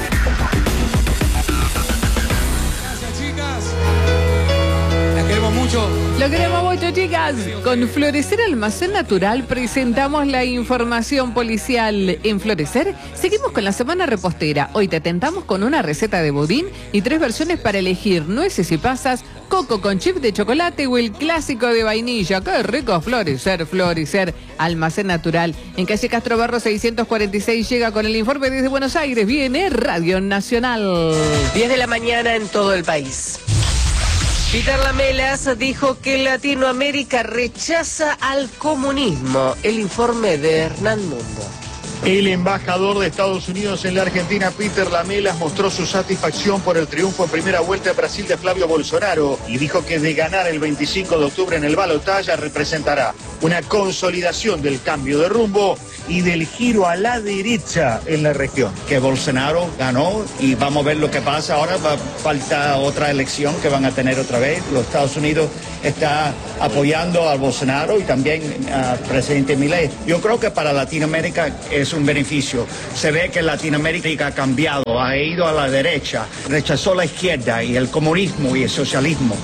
Speaker 8: Gracias, chicas. Las queremos mucho.
Speaker 1: Lo queremos mucho, chicas. Con Florecer Almacén Natural presentamos la información policial. En Florecer seguimos con la semana repostera. Hoy te tentamos con una receta de budín y 3 versiones para elegir nueces y pasas coco con chip de chocolate o el clásico de vainilla. ¡Qué rico! Florecer, Florecer, almacén natural. En calle Castro Barro 646 llega con el informe desde Buenos Aires. Viene Radio Nacional.
Speaker 9: 10 de la mañana en todo el país. Peter Lamelas dijo que Latinoamérica rechaza al comunismo. El informe de Hernán Mundo.
Speaker 10: El embajador de Estados Unidos en la Argentina, Peter Lamelas, mostró su satisfacción por el triunfo en primera vuelta en Brasil de Flavio Bolsonaro y dijo que de ganar el 25 de octubre en el balotaje representará una consolidación del cambio de rumbo y del giro a la derecha en la región.
Speaker 11: Que Bolsonaro ganó y vamos a ver lo que pasa ahora. Falta otra elección que van a tener otra vez. Los Estados Unidos está apoyando a Bolsonaro y también al presidente Milei. Yo creo que para Latinoamérica es un beneficio. Se ve que Latinoamérica ha cambiado, ha ido a la derecha, rechazó la izquierda y el comunismo y el socialismo.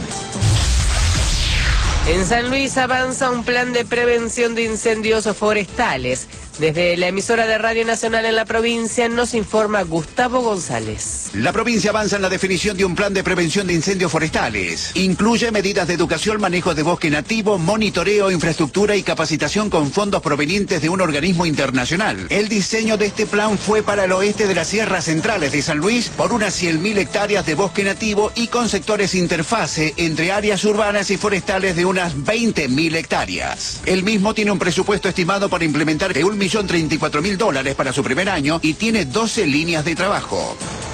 Speaker 9: En San Luis avanza un plan de prevención de incendios forestales. Desde la emisora de Radio Nacional en la provincia nos informa Gustavo González.
Speaker 12: La provincia avanza en la definición de un plan de prevención de incendios forestales. Incluye medidas de educación, manejo de bosque nativo, monitoreo, infraestructura y capacitación con fondos provenientes de un organismo internacional. El diseño de este plan fue para el oeste de las sierras centrales de San Luis por unas 100.000 hectáreas de bosque nativo y con sectores interfase entre áreas urbanas y forestales de unas 20.000 hectáreas. El mismo tiene un presupuesto estimado para implementar de $1.034.000 para su primer año y tiene 12 líneas de trabajo.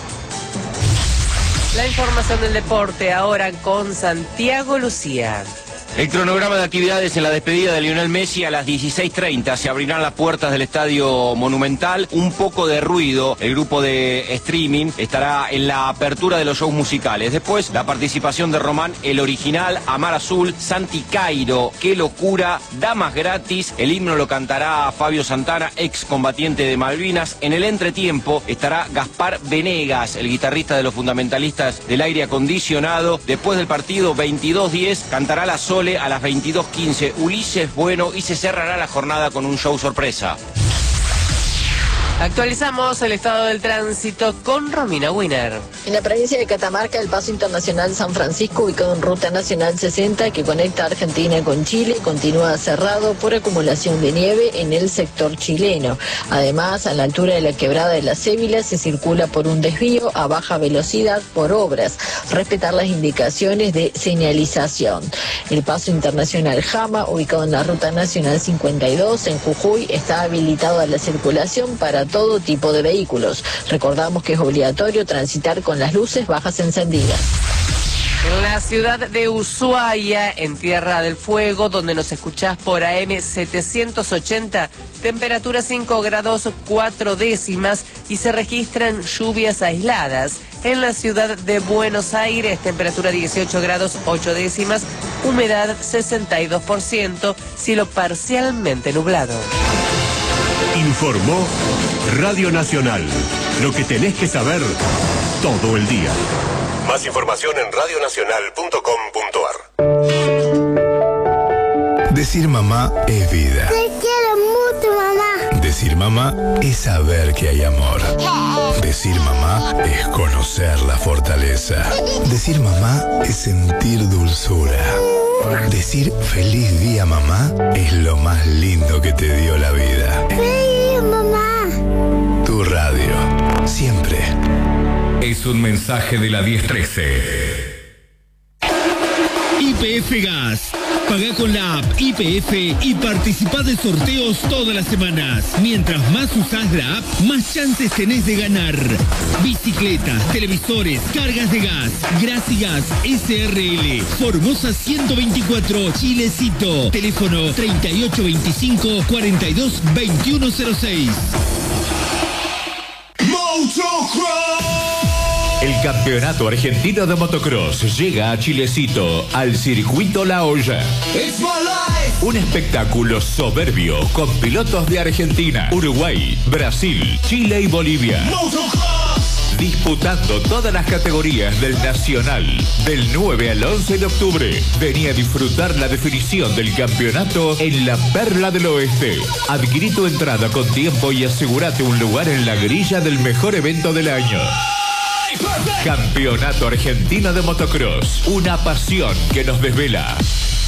Speaker 9: La información del deporte ahora con Santiago Lucía.
Speaker 13: El cronograma de actividades en la despedida de Lionel Messi a las 16:30. Se abrirán las puertas del Estadio Monumental. Un poco de ruido. El grupo de streaming estará en la apertura de los shows musicales. Después, la participación de Román, el original, Amar Azul, Santi Cairo, Qué Locura, Damas Gratis. El himno lo cantará Fabio Santana, ex combatiente de Malvinas. En el entretiempo estará Gaspar Venegas, el guitarrista de los fundamentalistas del aire acondicionado. Después del partido, 22:10, cantará La Sole a las 22:15, Ulises Bueno, y se cerrará la jornada con un show sorpresa.
Speaker 9: Actualizamos el estado del tránsito con Romina Winner.
Speaker 14: En la provincia de Catamarca, el paso internacional San Francisco, ubicado en Ruta Nacional 60, que conecta Argentina con Chile, continúa cerrado por acumulación de nieve en el sector chileno. Además, a la altura de la quebrada de la Cébila se circula por un desvío a baja velocidad por obras. Respetar las indicaciones de señalización. El paso internacional Jama, ubicado en la Ruta Nacional 52, en Jujuy, está habilitado a la circulación para todo tipo de vehículos. Recordamos que es obligatorio transitar con las luces bajas encendidas.
Speaker 9: En la ciudad de Ushuaia, en Tierra del Fuego, donde nos escuchás por AM 780, temperatura 5 grados 4 décimas y se registran lluvias aisladas. En la ciudad de Buenos Aires, temperatura 18 grados 8 décimas, humedad 62%, cielo parcialmente nublado.
Speaker 15: Informó Radio Nacional. Lo que tenés que saber todo el día. Más información en radionacional.com.ar.
Speaker 16: Decir mamá es vida.
Speaker 17: Te quiero mucho, mamá.
Speaker 16: Decir mamá es saber que hay amor. Decir mamá es conocer la fortaleza. Decir mamá es sentir dulzura. Decir feliz día mamá es lo más lindo que te dio la vida.
Speaker 17: ¡Feliz mamá!
Speaker 16: Tu radio, siempre.
Speaker 6: Es un mensaje de la 1013.
Speaker 18: YPF Gas. Pagá con la app YPF y participá de sorteos todas las semanas. Mientras más usás la app, más chances tenés de ganar. Bicicletas, televisores, cargas de gas. Grasigas SRL. Formosa 124, Chilecito. Teléfono 3825-422106.
Speaker 6: El Campeonato Argentino de Motocross llega a Chilecito, al Circuito La Olla. Un espectáculo soberbio con pilotos de Argentina, Uruguay, Brasil, Chile y Bolivia. Disputando todas las categorías del Nacional, del 9 al 11 de octubre. Vení a disfrutar la definición del campeonato en la Perla del Oeste. Adquirí tu entrada con tiempo y asegúrate un lugar en la grilla del mejor evento del año. Campeonato Argentino de Motocross. Una pasión que nos desvela.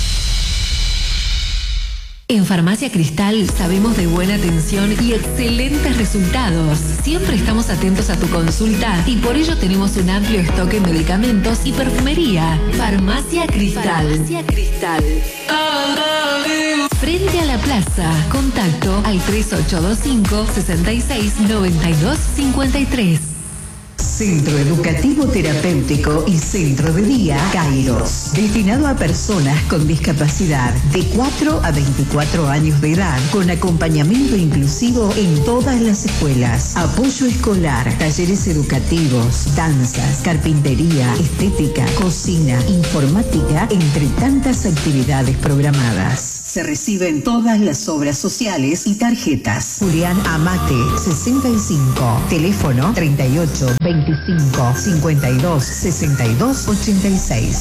Speaker 19: En Farmacia Cristal sabemos de buena atención y excelentes resultados. Siempre estamos atentos a tu consulta y por ello tenemos un amplio stock en medicamentos y perfumería. Farmacia Cristal. Farmacia Cristal. Frente a la plaza. Contacto al 3825 66 92 53.
Speaker 20: Centro Educativo Terapéutico y Centro de Día Kairos, destinado a personas con discapacidad de 4 a 24 años de edad, con acompañamiento inclusivo en todas las escuelas, apoyo escolar, talleres educativos, danzas, carpintería, estética, cocina, informática, entre tantas actividades programadas. Se reciben todas las obras sociales y tarjetas. Julián Amate, 65. Teléfono 38 25 52 62 86.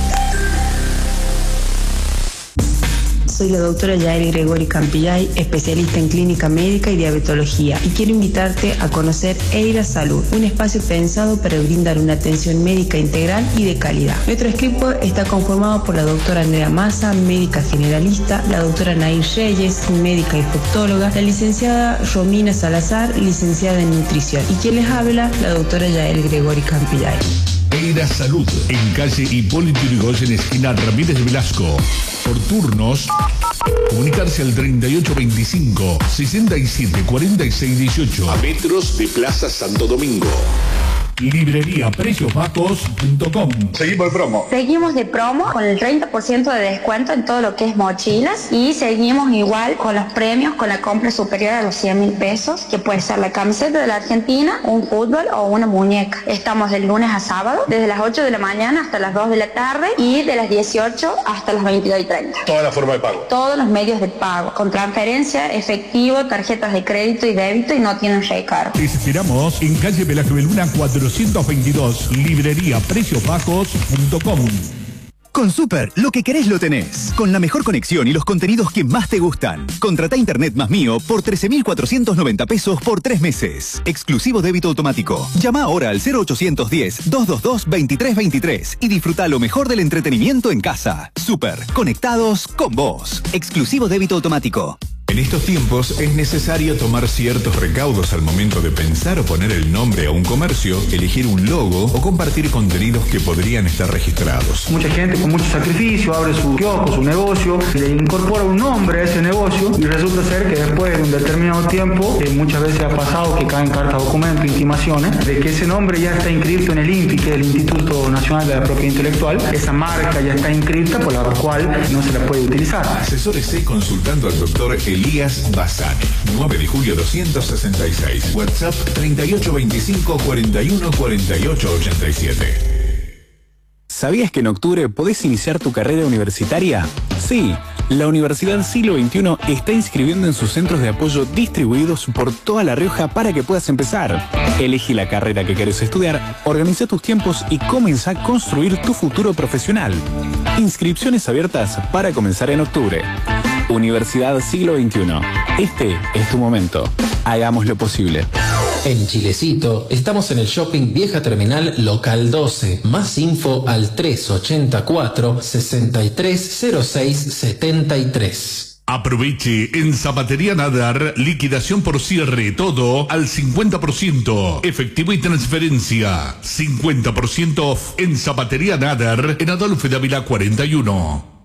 Speaker 21: Soy la doctora Yael Gregori Campillay, especialista en clínica médica y diabetología, y quiero invitarte a conocer Eira Salud, un espacio pensado para brindar una atención médica integral y de calidad. Nuestro equipo está conformado por la doctora Andrea Massa, médica generalista, la doctora Nair Reyes, médica infectóloga, la licenciada Romina Salazar, licenciada en nutrición, y quien les habla, la doctora Yael Gregori Campillay.
Speaker 2: Eira Salud, en calle Hipólito Yrigoyen, esquina Ramírez de Velasco. Por turnos, comunicarse al 3825 67 46 18.
Speaker 15: A metros de Plaza Santo Domingo.
Speaker 2: Libreriapreciosbajos.com.
Speaker 22: Seguimos de promo. Seguimos de promo con el 30% de descuento en todo lo que es mochilas, y seguimos igual con los premios con la compra superior a los 100.000 pesos, que puede ser la camiseta de la Argentina, un fútbol o una muñeca. Estamos del lunes a sábado, desde las 8 de la mañana hasta las 2 de la tarde y de las 18 hasta las 22:30.
Speaker 15: Toda la forma de pago.
Speaker 22: Todos los medios de pago, con transferencia, efectivo, tarjetas de crédito y débito, y no tienen recargo.
Speaker 2: Te esperamos en calle Velasco Beluna 422, libreriapreciosbajos.com.
Speaker 23: Con Super, lo que querés lo tenés. Con la mejor conexión y los contenidos que más te gustan. Contratá Internet más mío por 13.490 pesos por 3 meses. Exclusivo débito automático. Llama ahora al 0810-222-2323 y disfruta lo mejor del entretenimiento en casa. Super, conectados con vos. Exclusivo débito automático.
Speaker 6: En estos tiempos es necesario tomar ciertos recaudos al momento de pensar o poner el nombre a un comercio, elegir un logo o compartir contenidos que podrían estar registrados.
Speaker 24: Mucha gente con mucho sacrificio abre su kiosco, su negocio, y le incorpora un nombre a ese negocio, y resulta ser que después de un determinado tiempo, muchas veces ha pasado que caen cartas, documentos, intimaciones, de que ese nombre ya está inscrito en el INPI, que es el Instituto Nacional de la Propiedad Intelectual. Esa marca ya está inscrita, por la cual no se la puede utilizar.
Speaker 6: Asesórese consultando al doctor Elías Bazán, 9 de julio 266, WhatsApp 3825 41 48 87.
Speaker 25: ¿Sabías que en octubre podés iniciar tu carrera universitaria? Sí, la Universidad Siglo XXI está inscribiendo en sus centros de apoyo distribuidos por toda La Rioja para que puedas empezar. Elegí la carrera que querés estudiar, organiza tus tiempos y comenzá a construir tu futuro profesional. Inscripciones abiertas para comenzar en octubre. Universidad Siglo XXI. Este es tu momento. Hagámoslo posible.
Speaker 26: En Chilecito, estamos en el Shopping Vieja Terminal Local 12. Más info al 384-6306-73.
Speaker 2: Aproveche en Zapatería Nadar, liquidación por cierre, todo al 50%, efectivo y transferencia. 50% off en Zapatería Nadar, en Adolfo de Ávila 41.